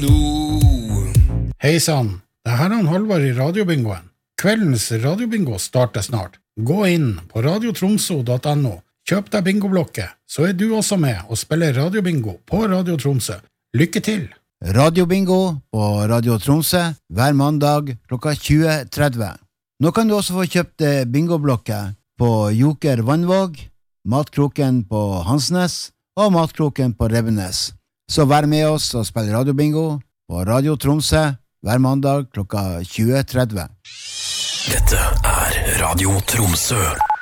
Hei sann, det her er Halvard I radiobingoen. Kveldens radiobingo starter snart. Gå inn på radiotromso.no, kjøp deg bingoblokke, så er du også med og spiller radiobingo på Radio Tromsø. Lykke til! Radiobingo på Radio Tromsø hver mandag klokka 20.30. Nå kan du også få kjøpt bingoblokke på Joker Vannvåg, Matkroken på Hansnes og Matkroken på Revenes. Så vær med oss og spill radiobingo på Radio Tromsø hver mandag klokka 20.30. Dette Radio Tromsø.